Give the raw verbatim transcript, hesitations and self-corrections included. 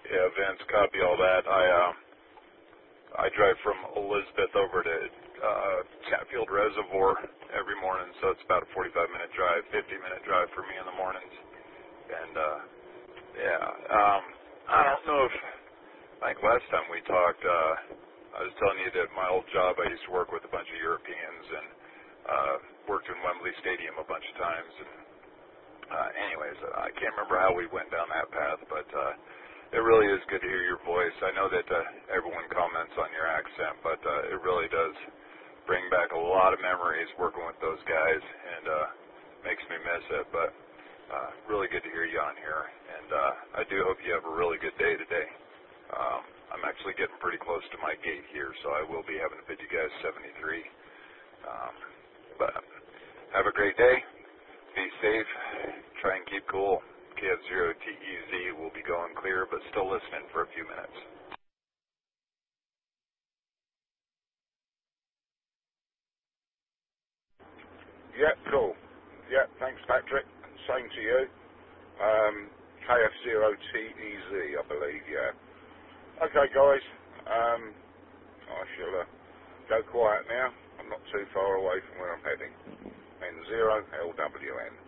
Yeah, Vince, copy all that. I um, I drive from Elizabeth over to uh, Chatfield Reservoir every morning, so it's about a forty-five minute drive, fifty minute drive for me in the mornings. And uh, yeah, um, I don't know if I think last time we talked, uh, I was telling you that my old job, I used to work with a bunch of Europeans and uh, worked in Wembley Stadium a bunch of times. And uh, anyways, I can't remember how we went down that path, but uh, it really is good to hear your voice. I know that uh, everyone comments on your accent, but uh, it really does bring back a lot of memories working with those guys, and uh, makes me miss it. But uh, really good to hear you on here, and uh, I do hope you have a really good day today. Um, I'm actually getting pretty close to my gate here, so I will be having to bid you guys seventy-three. Um, but have a great day. Be safe. Try and keep cool. K F zero T E Z will be going clear, but still listening for a few minutes. Yeah, cool. Yeah, thanks, Patrick. Same to you. Um, K F zero T E Z, I believe, yeah. Okay, guys. Um, I shall uh, go quiet now. I'm not too far away from where I'm heading. N zero L W N.